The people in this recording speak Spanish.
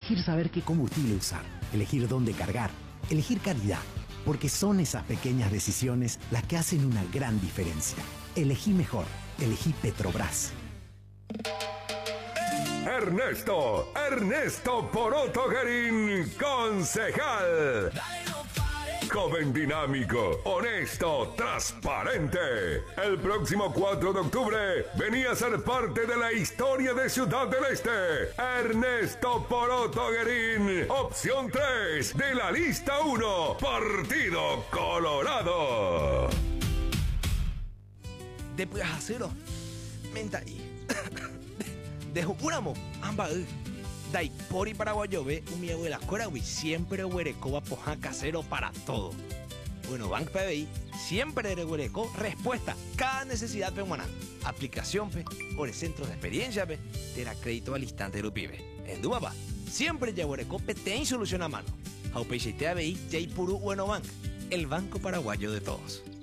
elegir saber qué combustible usar, elegir dónde cargar, elegir calidad, porque son esas pequeñas decisiones las que hacen una gran diferencia. Elegí mejor, elegí Petrobras. Ernesto Poroto Guerín, concejal. Joven dinámico, honesto, transparente. El próximo 4 de octubre venía a ser parte de la historia de Ciudad del Este. Ernesto Poroto Guerín, opción 3 de la lista 1, Partido Colorado. Después acero, menta ahí. Dejo uramo, amba. Dai pori paraguayo ve un mi abuela corawi siempre huereco poja casero para todo. Bueno, Bank PBI siempre de huereco respuesta cada necesidad pe humana. Aplicación pe, por el centro de experiencia pe, te da crédito al instante de pibe. En Dumapa, siempre ya huereco pe ten solución a mano. Aupeche te ABI ya puru bueno bank, el banco paraguayo de todos.